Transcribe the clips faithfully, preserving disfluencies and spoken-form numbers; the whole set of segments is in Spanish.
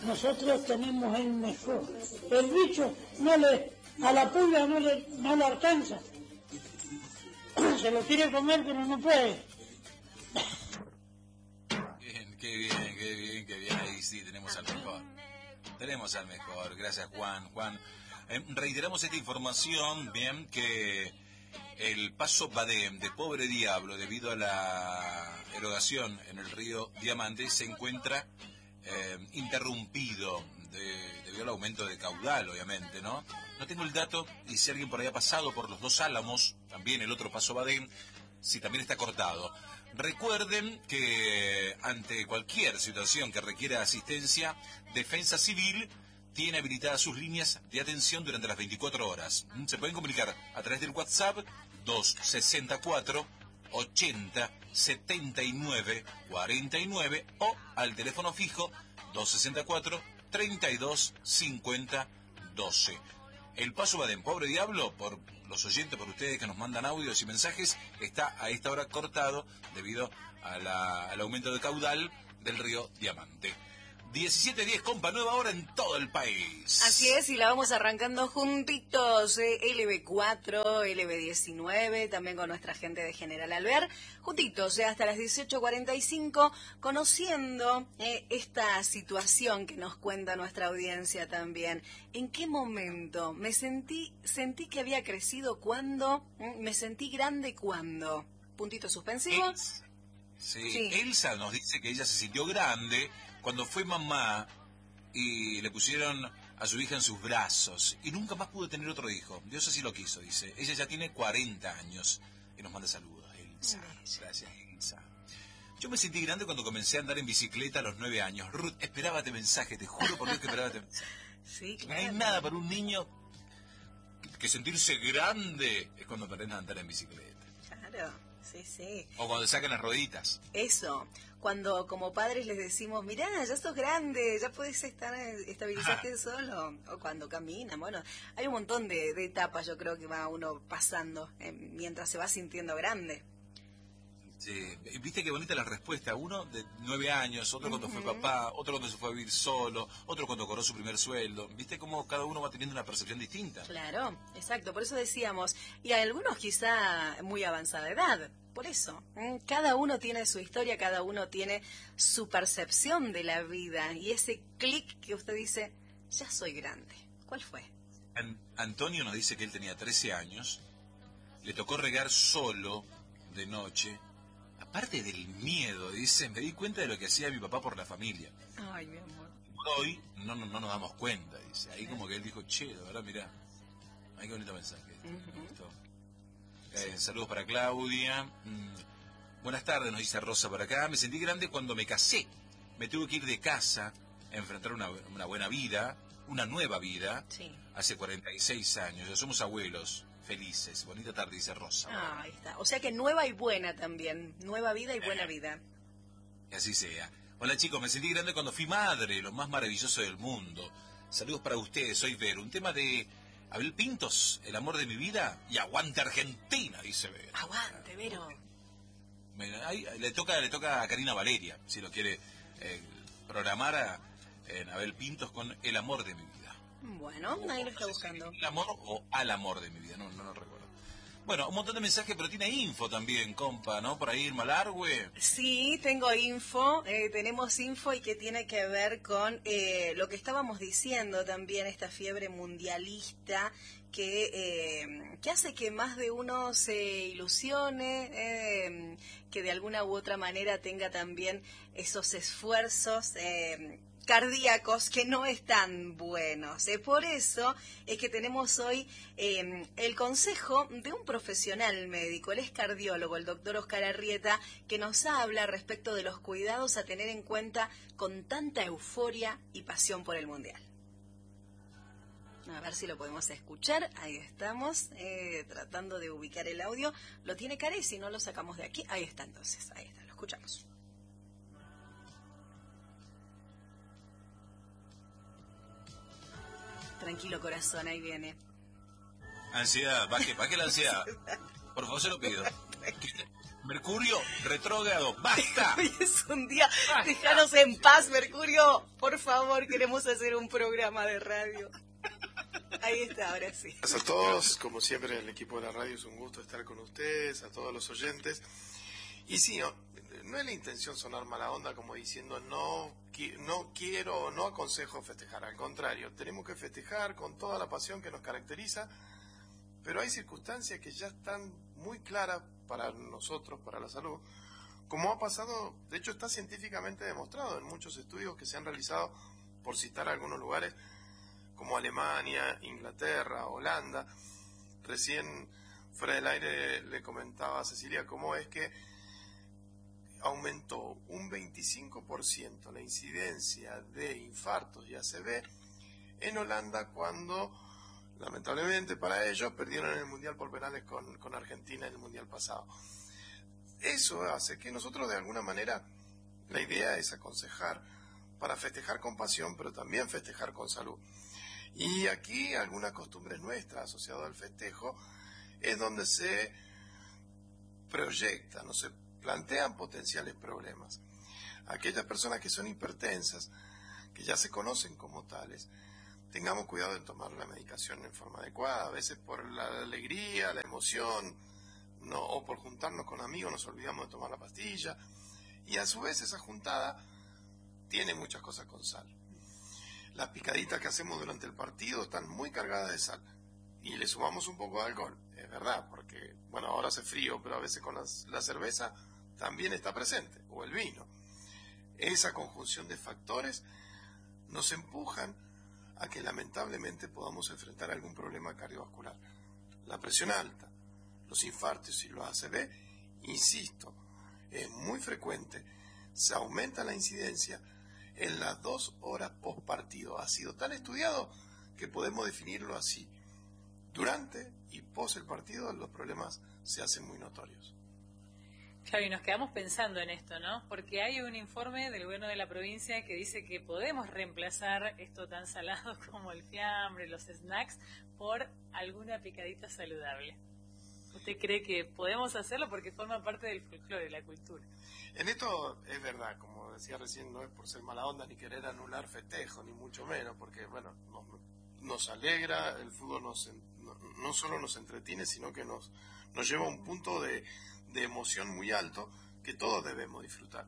nosotros tenemos el mejor. El bicho no le, a la pulga no le, no le alcanza. Se lo quiere comer, pero no puede. Bien, qué bien, qué bien, qué bien. Ahí sí, tenemos al mejor. Tenemos al mejor. Gracias, Juan. Juan, eh, reiteramos esta información, bien, que el paso Badem de Pobre Diablo, debido a la erogación en el río Diamante, se encuentra eh, interrumpido de, debido al aumento de caudal, obviamente, ¿no? No tengo el dato, y si alguien por ahí ha pasado por los Dos Álamos, también el otro paso Badem, si también está cortado. Recuerden que ante cualquier situación que requiera asistencia, Defensa Civil tiene habilitadas sus líneas de atención durante las veinticuatro horas. Se pueden comunicar a través del WhatsApp dos sesenta y cuatro, ochenta, setenta y nueve, cuarenta y nueve o al teléfono fijo dos sesenta y cuatro, treinta y dos, cincuenta, doce. El paso Badem Pobre Diablo, por los oyentes, por ustedes que nos mandan audios y mensajes, está a esta hora cortado debido a la, al aumento de caudal del río Diamante. diecisiete diez, compa, nueva hora en todo el país. Así es, y la vamos arrancando juntitos, eh, L B cuatro, L B diecinueve, también con nuestra gente de General Alvear, juntitos, eh, hasta las dieciocho cuarenta y cinco, conociendo eh, esta situación que nos cuenta nuestra audiencia también. ¿En qué momento me sentí, sentí que había crecido cuando, me sentí grande cuando? Puntito suspensivo. Es, sí, sí, Elsa nos dice que ella se sintió grande cuando fue mamá y le pusieron a su hija en sus brazos y nunca más pudo tener otro hijo. Dios así lo quiso, dice. Ella ya tiene cuarenta años y nos manda saludos. Elsa, gracias, Elsa. Yo me sentí grande cuando comencé a andar en bicicleta a los nueve años. Ruth, esperaba este mensaje, te juro por Dios que esperaba este mensaje. Sí, claro. No hay nada para un niño que, que sentirse grande es cuando aprendes a andar en bicicleta. Claro, sí, sí. O cuando sacan las rueditas. Eso, cuando como padres les decimos, mirá, ya sos grande, ya podés estar estabilizarte solo, o cuando caminan, bueno, hay un montón de, de etapas yo creo que va uno pasando eh, mientras se va sintiendo grande. Sí, viste qué bonita la respuesta, uno de nueve años, otro cuando uh-huh. fue papá, otro cuando se fue a vivir solo, otro cuando cobró su primer sueldo, viste cómo cada uno va teniendo una percepción distinta. Claro, exacto, por eso decíamos, y hay algunos quizá muy avanzada edad. Por eso, ¿eh? Cada uno tiene su historia, cada uno tiene su percepción de la vida. Y ese clic que usted dice, ya soy grande. ¿Cuál fue? An- Antonio nos dice que él tenía trece años, le tocó regar solo de noche. Aparte del miedo, dice, me di cuenta de lo que hacía mi papá por la familia. Ay, mi amor. Hoy no, no, no nos damos cuenta, dice. Ahí como que él dijo, che, de verdad, mirá. Ay, qué bonito mensaje. Uh-huh. Eh, saludos para Claudia. Mm, buenas tardes, nos dice Rosa por acá. Me sentí grande cuando me casé. Me tuve que ir de casa a enfrentar una, una buena vida, una nueva vida. Sí. Hace cuarenta y seis años. Ya somos abuelos felices. Bonita tarde, dice Rosa. Ah, ahí está. O sea que nueva y buena también. Nueva vida y buena vida. Que así sea. Hola chicos, me sentí grande cuando fui madre, lo más maravilloso del mundo. Saludos para ustedes, soy Vero. Un tema de Abel Pintos, El amor de mi vida, y aguante Argentina, dice Vero. Aguante, Vero. Mira, ahí, le toca le toca a Karina Valeria, si lo quiere eh, programar a en Abel Pintos con El amor de mi vida. Bueno, o, ahí lo está buscando. El amor o Al amor de mi vida, no, no lo recuerdo. Bueno, un montón de mensajes, pero tiene info también, compa, ¿no? Por ahí Irma Largue. Sí, tengo info, eh, tenemos info y que tiene que ver con eh, lo que estábamos diciendo también, esta fiebre mundialista que, eh, que hace que más de uno se ilusione, eh, que de alguna u otra manera tenga también esos esfuerzos eh, cardíacos que no están buenos. Eh, por eso es que tenemos hoy eh, el consejo de un profesional médico, él es cardiólogo, el doctor Oscar Arrieta, que nos habla respecto de los cuidados a tener en cuenta con tanta euforia y pasión por el Mundial. A ver si lo podemos escuchar, ahí estamos, eh, tratando de ubicar el audio. Lo tiene Care, si no lo sacamos de aquí, ahí está entonces, ahí está, lo escuchamos. Tranquilo, corazón, ahí viene. Ansiedad, baje, baje la ansiedad. Por favor, se lo pido. Mercurio retrógrado, basta. Hoy es un día, déjanos en paz, Mercurio. Por favor, queremos hacer un programa de radio. Ahí está, ahora sí. Gracias a todos, como siempre el equipo de la radio es un gusto estar con ustedes, a todos los oyentes. Y sí, no, no es la intención sonar mala onda como diciendo no, no quiero, no aconsejo festejar, al contrario, tenemos que festejar con toda la pasión que nos caracteriza, pero hay circunstancias que ya están muy claras para nosotros, para la salud, como ha pasado, de hecho está científicamente demostrado en muchos estudios que se han realizado, por citar algunos lugares, como Alemania, Inglaterra, Holanda. Recién fuera del aire le comentaba a Cecilia cómo es que aumentó un veinticinco por ciento la incidencia de infartos y A C V en Holanda cuando, lamentablemente para ellos, perdieron en el Mundial por penales con, con Argentina en el Mundial pasado. Eso hace que nosotros de alguna manera, la idea es aconsejar para festejar con pasión, pero también festejar con salud. Y aquí algunas costumbres nuestras asociadas al festejo es donde se proyectan, no se plantean potenciales problemas. Aquellas personas que son hipertensas, que ya se conocen como tales, tengamos cuidado en tomar la medicación en forma adecuada. A veces por la alegría, la emoción, no, o por juntarnos con amigos nos olvidamos de tomar la pastilla. Y a su vez esa juntada tiene muchas cosas con sal. Las picaditas que hacemos durante el partido están muy cargadas de sal. Y le sumamos un poco de alcohol. Es verdad, porque, bueno, ahora hace frío, pero a veces con las, la cerveza también está presente, o el vino. Esa conjunción de factores nos empujan a que lamentablemente podamos enfrentar algún problema cardiovascular. La presión alta, los infartos y los A C V, insisto, es muy frecuente, se aumenta la incidencia en las dos horas post partido. Ha sido tan estudiado que podemos definirlo así. Durante y post el partido los problemas se hacen muy notorios. Claro, y nos quedamos pensando en esto, ¿no? Porque hay un informe del gobierno de la provincia que dice que podemos reemplazar esto tan salado como el fiambre, los snacks, por alguna picadita saludable. ¿Usted cree que podemos hacerlo? Porque forma parte del folclore, de la cultura. En esto es verdad, como decía recién, no es por ser mala onda ni querer anular festejo, ni mucho menos, porque, bueno, nos, nos alegra, el fútbol nos, no, no solo nos entretiene, sino que nos, nos lleva a un punto de, de emoción muy alto que todos debemos disfrutar.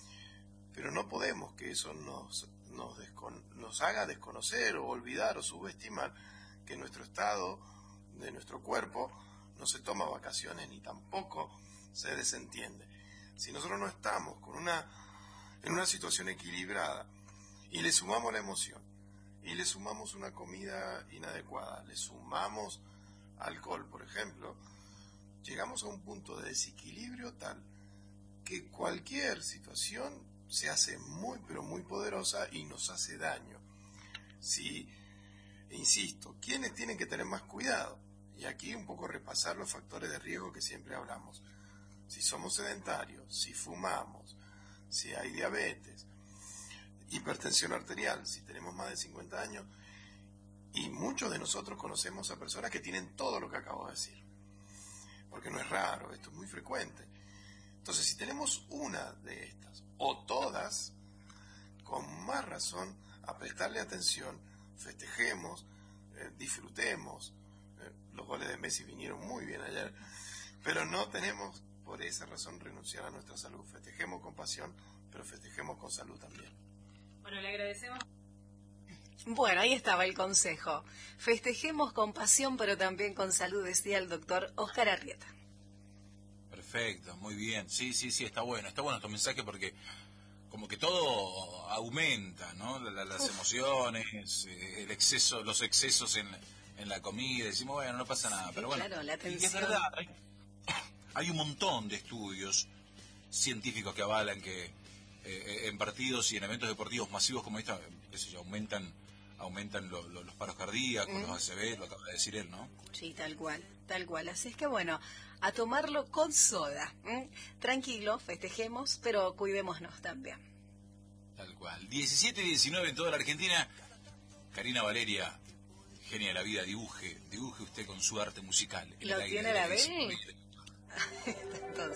Pero no podemos que eso nos, nos, descon, nos haga desconocer o olvidar o subestimar que nuestro estado, de nuestro cuerpo, no se toma vacaciones ni tampoco se desentiende. Si nosotros no estamos con una, en una situación equilibrada y le sumamos la emoción, y le sumamos una comida inadecuada, le sumamos alcohol, por ejemplo, llegamos a un punto de desequilibrio tal que cualquier situación se hace muy, pero muy poderosa y nos hace daño. Si, insisto, ¿quiénes tienen que tener más cuidado? Y aquí un poco repasar los factores de riesgo que siempre hablamos. Si somos sedentarios, si fumamos, si hay diabetes, hipertensión arterial, si tenemos más de cincuenta años, y muchos de nosotros conocemos a personas que tienen todo lo que acabo de decir. Porque no es raro, esto es muy frecuente. Entonces, si tenemos una de estas, o todas, con más razón, a prestarle atención, festejemos, eh, disfrutemos. Eh, los goles de Messi vinieron muy bien ayer, pero no tenemos por esa razón renunciar a nuestra salud. Festejemos con pasión, pero festejemos con salud también. Bueno, le agradecemos. Bueno, ahí estaba el consejo. Festejemos con pasión, pero también con salud, decía el doctor Óscar Arrieta. Perfecto, muy bien. Sí, sí, sí, está bueno. Está bueno tu mensaje porque como que todo aumenta, ¿no? La, las Uf. emociones, el exceso, los excesos en, en la comida. Decimos, bueno, no pasa nada. Sí, pero bueno, claro, la atención. Y es verdad, hay, hay un montón de estudios científicos que avalan que eh, en partidos y en eventos deportivos masivos como esta, qué sé yo, aumentan aumentan lo, lo, los paros cardíacos, mm. los A C V, lo acaba de decir él, ¿no? Sí, tal cual, tal cual. Así es que bueno, a tomarlo con soda. ¿eh? Tranquilo, festejemos, pero cuidémonos también. Tal cual. diecisiete y diecinueve en toda la Argentina. Karina Valeria, genia de la vida, dibuje, dibuje usted con su arte musical. ¿Lo tiene la B? Entonces.